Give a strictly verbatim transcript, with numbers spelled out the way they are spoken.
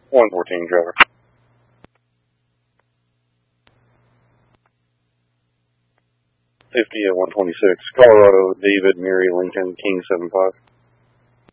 one fourteen, driver. fifty at one twenty-six. Colorado, David, Mary, Lincoln, King seven five.